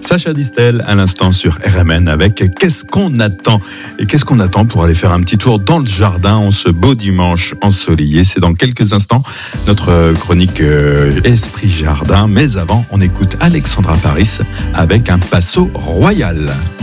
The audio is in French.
Sacha Distel à l'instant sur RMN avec Qu'est-ce qu'on attend ? Et qu'est-ce qu'on attend pour aller faire un petit tour dans le jardin en ce beau dimanche ensoleillé ? C'est dans quelques instants notre chronique Esprit Jardin. Mais avant, on écoute Alexandra Paris avec un Paso Royal.